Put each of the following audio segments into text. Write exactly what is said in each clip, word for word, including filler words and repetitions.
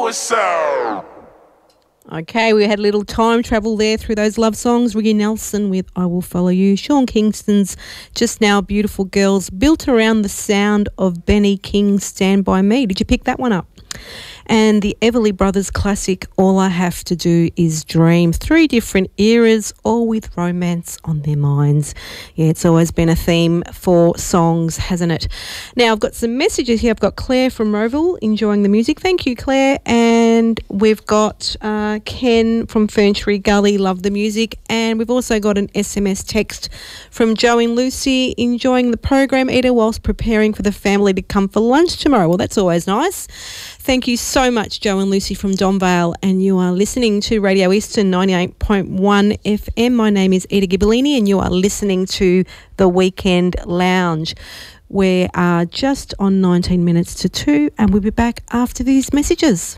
Okay, we had a little time travel there through those love songs. Ricky Nelson with I Will Follow You. Sean Kingston's Just Now Beautiful Girls, built around the sound of Benny King's Stand By Me. Did you pick that one up? And the Everly Brothers classic, All I Have to Do Is Dream. Three different eras, all with romance on their minds. Yeah, it's always been a theme for songs, hasn't it? Now, I've got some messages here. I've got Claire from Roville enjoying the music. Thank you, Claire. And we've got uh, Ken from Ferntree Gully, love the music. And we've also got an S M S text from Joe and Lucy, enjoying the program, Eda, whilst preparing for the family to come for lunch tomorrow. Well, that's always nice. Thank you so much, Joe and Lucy from Donvale, and you are listening to Radio Eastern ninety-eight point one F M. My name is Eda Ghibellini, and you are listening to The Weekend Lounge. We are just on nineteen minutes to two, and we'll be back after these messages.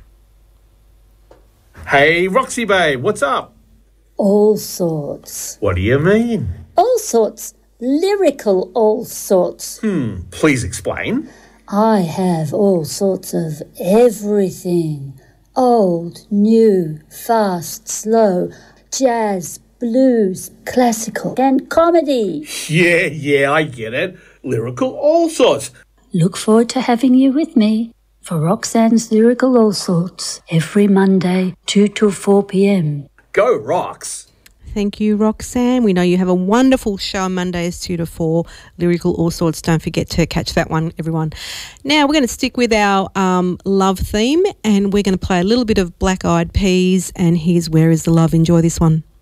Hey, Roxy Babe, what's up? All sorts. What do you mean? All sorts. Lyrical all sorts. Hmm, please explain. I have all sorts of everything. Old, new, fast, slow, jazz, blues, classical, and comedy. Yeah, yeah, I get it. Lyrical all sorts. Look forward to having you with me for Roxanne's Lyrical All Sorts every Monday, two till four p.m. Go Rox. Thank you, Roxanne. We know you have a wonderful show on Mondays, two to four, Lyrical All Sorts. Don't forget to catch that one, everyone. Now, we're going to stick with our um, love theme, and we're going to play a little bit of Black Eyed Peas, and here's Where Is the Love? Enjoy this one.